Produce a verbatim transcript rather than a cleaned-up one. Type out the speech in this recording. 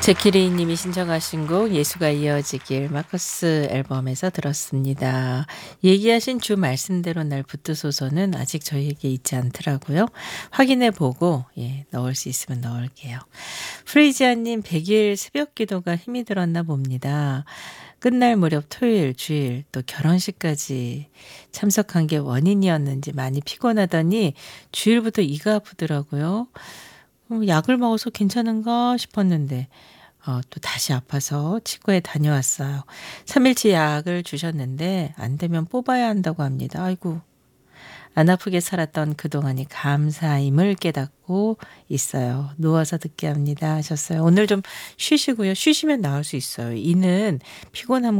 제키리 님이 신청하신 곡 예수가 이어지길 마커스 앨범에서 들었습니다. 얘기하신 주 말씀대로 날 붙드소서는 아직 저희에게 있지 않더라고요. 확인해 보고 예, 넣을 수 있으면 넣을게요. 프레이지아님 백 일 새벽 기도가 힘이 들었나 봅니다. 끝날 무렵 토요일, 주일 또 결혼식까지 참석한 게 원인이었는지 많이 피곤하더니 주일부터 이가 아프더라고요. 어, 약을 먹어서 괜찮은가 싶었는데 어, 또 다시 아파서 치과에 다녀왔어요. 삼 일치 약을 주셨는데 안 되면 뽑아야 한다고 합니다. 아이고, 안 아프게 살았던 그동안이 감사임을 깨닫고 있어요. 누워서 듣게 합니다 하셨어요. 오늘 좀 쉬시고요. 쉬시면 나을 수 있어요. 이는 피곤함